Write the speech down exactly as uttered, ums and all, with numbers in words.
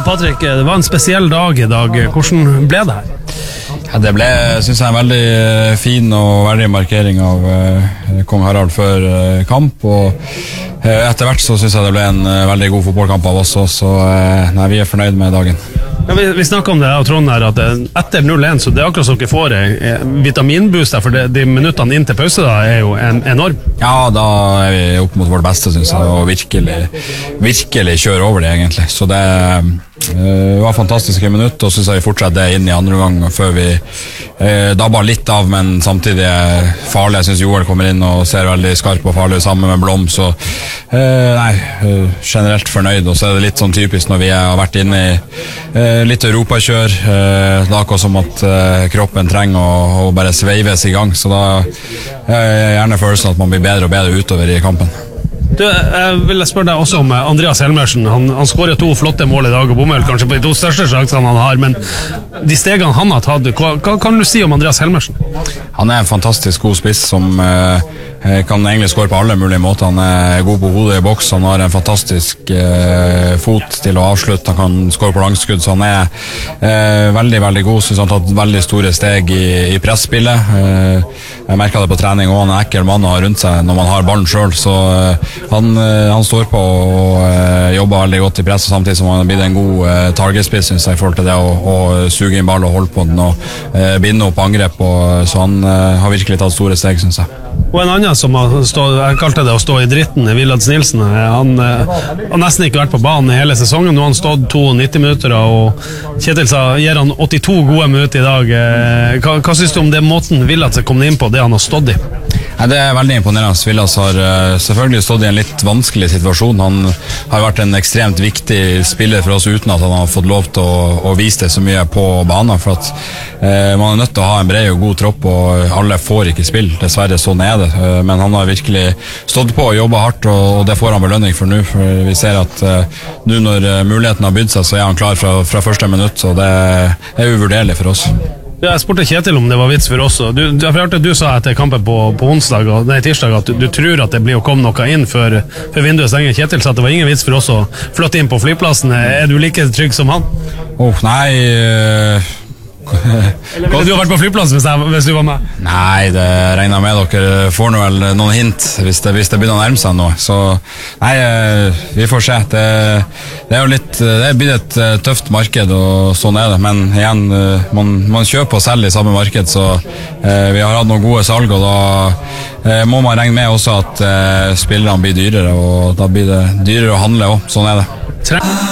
Patrick, det var en spesiell dag I dag. Hvordan ble det her? Ja, det ble, synes jeg, en veldig fin og verdig markering av uh, Kong Harald før uh, kamp, og uh, etter hvert så synes jeg det ble en uh, veldig god fotballkamp av oss også, så uh, nei, vi er fornøyd med dagen. Ja, vi, vi snakket om det av Trond her, at etter null en så det er akkurat som dere får en vitaminboost der, for det, de minuttene inn til pause da er jo en, enorm. Ja, da er vi opp mot vårt beste, synes jeg, og virkelig, virkelig kjøre over det egentlig, så det uh, var fantastiske minutter, og synes jeg vi fortsetter det inn I andre gang, før vi uh, dabber litt av, men samtidig er farlig. Jeg synes Joel kommer inn og ser veldig skarp og farlig sammen med Blom, så uh, nei, uh, generelt fornøyd, og så er det litt sånn typisk når vi har vært inne I uh, litt europakjør, uh, det er akkurat som at uh, kroppen trenger å, å bare sveives I gang, så da uh, er gjerne følelsen at man blir bedre og bedre utover I kampen. Du, jeg vil spørre deg også om Andreas Helmersen. Han, han skårer to flotte mål I dag og bommer kanskje på de to største sjansene han har, men de stegene han har tatt, hva, hva kan du si om Andreas Helmersen? Han er en fantastisk god spiss som eh, kan egentlig skåre på alle mulige måter. Han er god på hodet I boks, han har en fantastisk eh, fot til å avslutte, han kan skåre på langskudd, så han er eh, veldig, veldig god. Synes han har tatt veldig store steg I, I pressspillet. Eh, jeg merket det på trening, og han er ekkel mann å ha rundt seg når man har ballen selv, så eh, Han, han står på og uh, jobber veldig godt I press, samtidig som han har blitt en god uh, targetspiss, synes jeg, I forhold til det å, å suge inn ball og holde på den og uh, binde opp angrep, og, så han uh, har virkelig tatt store steg, synes jeg. Og en annen som har stått, jeg kalte det å stå I dritten, Villads Nilsen, han uh, har nesten ikke vært på banen I hele sesongen, nå har han stått nitti minutter, og Kjetil sa, gir han åttito gode minutter I dag. Uh, hva, hva synes du om det måten Villads er kommet inn på, det han har stått I? Ja, det er veldig imponerende. Villads har uh, selvfølgelig stått I en litt vanskelig situasjon. Han har vært en ekstremt viktig spiller for oss uten at han har fått lov til å, å vise det så mye på banen, for at uh, man er nødt til å ha en bred og god tropp, og alle får ikke spill. Dessverre sånn er det. Uh, men han har virkelig stått på og jobbet hardt, og, og det får han belønning for nå. For vi ser at uh, nå når uh, muligheten har bydd seg, så er han klar fra, fra første minutt, så det er uvurderlig for oss. Jeg spurte Kjetil om det var vits for oss. Du, jeg hørte du sa etter kampen på, på onsdag og nei, tirsdag at du, du tror at det blir å komme noe inn før, før vinduet stenger. Kjetil sa at det var ingen vits for oss å flytte inn på flyplassen. Er du like trygg som han? Åh, oh, nei... Uh... Eller ville du ha vært på flyplassen hvis, jeg, hvis du var med? Nei, det regner med dere får nå vel noen hint hvis det, hvis det begynner å nærme seg noe, så nei, vi får se. Det, det er jo litt, det er blitt et tøft marked, og sånn er det, men igjen, man, man kjøper og selger I samme marked, så eh, vi har hatt noen gode salg, og da eh, må man regne med også at eh, spillerne blir dyrere, og da blir det dyrere å handle også, sånn er det.